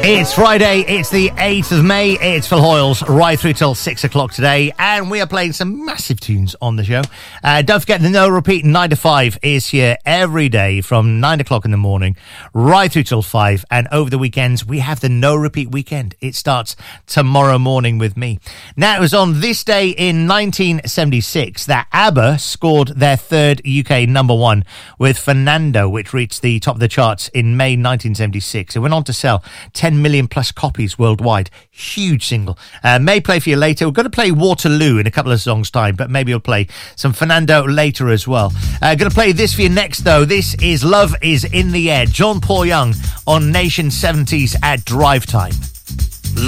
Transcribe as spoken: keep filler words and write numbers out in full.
It's Friday, it's the eighth of May, it's Phil Hoyles, right through till six o'clock today, and we are playing some massive tunes on the show. Uh, don't forget, the No Repeat nine to five is here every day from nine o'clock in the morning, right through till five, and over the weekends, we have the No Repeat weekend. It starts tomorrow morning with me. Now, it was on this day in nineteen seventy-six that ABBA scored their third U K number one with Fernando, which reached the top of the charts in May nineteen seventy-six. It went on to sell ten million plus copies worldwide. Huge single. Uh, may play for you later. We're going to play Waterloo in a couple of songs' time, but maybe we'll play some Fernando later as well. Uh, going to play this for you next, though. This is Love Is in the Air. John Paul Young on Nation seventies at Drive Time.